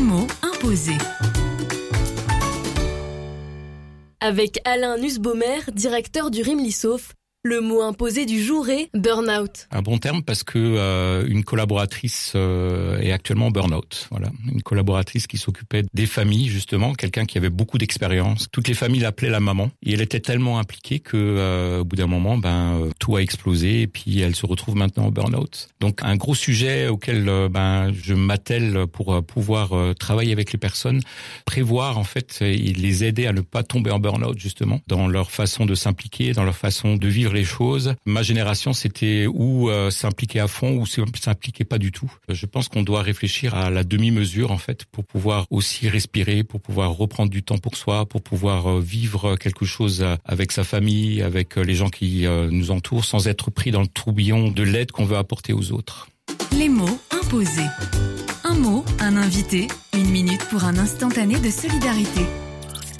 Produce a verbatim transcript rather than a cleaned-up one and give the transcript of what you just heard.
mots imposés. Avec Alain Nussbaumer, directeur du R I M Lissof, le mot imposé du jour est burn-out. Un bon terme parce que euh, une collaboratrice euh, est actuellement burn-out. Voilà, une collaboratrice qui s'occupait des familles justement, quelqu'un qui avait beaucoup d'expérience. Toutes les familles l'appelaient la maman et elle était tellement impliquée que euh, au bout d'un moment, ben euh, tout a explosé et puis elle se retrouve maintenant au burn-out. Donc un gros sujet auquel euh, ben je m'attelle pour euh, pouvoir euh, travailler avec les personnes, prévoir en fait et les aider à ne pas tomber en burn-out justement dans leur façon de s'impliquer, dans leur façon de vivre les choses. Ma génération, c'était ou euh, s'impliquer à fond ou s'impliquer pas du tout. Je pense qu'on doit réfléchir à la demi-mesure en fait pour pouvoir aussi respirer, pour pouvoir reprendre du temps pour soi, pour pouvoir euh, vivre quelque chose avec sa famille, avec les gens qui euh, nous entourent, sans être pris dans le tourbillon de l'aide qu'on veut apporter aux autres. Les mots imposés. Un mot, un invité, une minute pour un instantané de solidarité.